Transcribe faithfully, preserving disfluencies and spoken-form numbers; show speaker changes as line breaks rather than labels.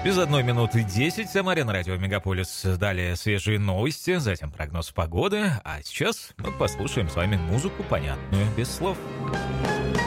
Без одной минуты десять. Самара на радио Мегаполис. Далее свежие новости, затем прогноз погоды. А сейчас мы послушаем с вами музыку, понятную без слов.